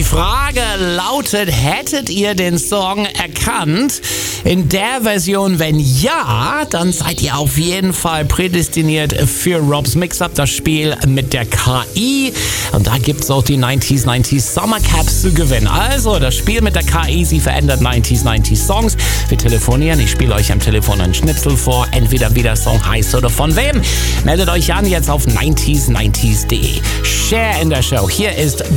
Die Frage lautet, hättet ihr den Song erkannt? In der Version, wenn ja, dann seid ihr auf jeden Fall prädestiniert für Robs Mix-Up, das Spiel mit der KI. Und da gibt es auch die 90s Summer Caps zu gewinnen. Also, das Spiel mit der KI, sie verändert 90s Songs. Wir telefonieren, ich spiele euch am Telefon einen Schnipsel vor, entweder wie der Song heißt oder von wem. Meldet euch an jetzt auf 90s90s.de. Share in der Show. Hier ist